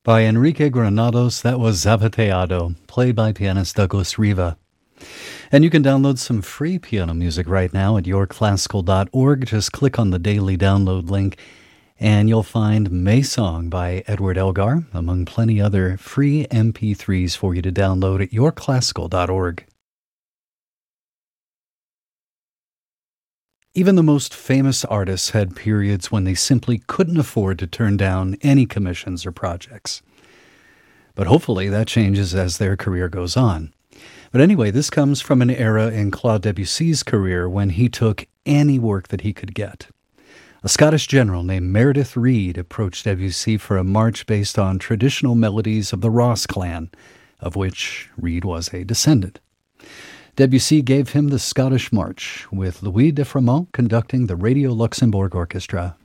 By Enrique Granados, that was Zapateado, played by pianist Douglas Riva. And you can download some free piano music right now at yourclassical.org. Just click on the daily download link, and you'll find May Song by Edward Elgar, among plenty other free MP3s for you to download at yourclassical.org. Even the most famous artists had periods when they simply couldn't afford to turn down any commissions or projects. But hopefully that changes as their career goes on. But anyway, this comes from an era in Claude Debussy's career when he took any work that he could get. A Scottish general named Meredith Reed approached Debussy for a march based on traditional melodies of the Ross clan, of which Reed was a descendant. Debussy gave him the Scottish March, with Louis de Frémont conducting the Radio Luxembourg Orchestra